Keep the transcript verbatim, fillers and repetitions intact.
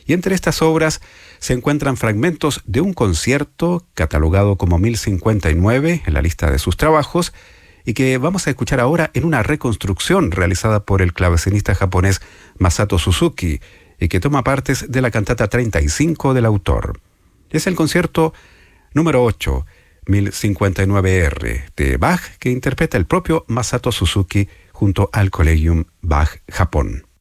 Y entre estas obras se encuentran fragmentos de un concierto catalogado como mil cincuenta y nueve en la lista de sus trabajos y que vamos a escuchar ahora en una reconstrucción realizada por el clavecinista japonés Masato Suzuki y que toma partes de la cantata treinta y cinco del autor. Es el concierto número ocho, mil cincuenta y nueve R, de Bach, que interpreta el propio Masato Suzuki junto al Collegium Bach Japón.